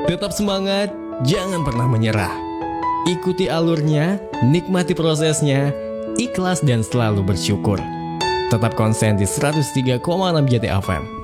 Tetap semangat, jangan pernah menyerah. Ikuti alurnya, nikmati prosesnya, ikhlas dan selalu bersyukur. Tetap konsen di 103,6 JT FM.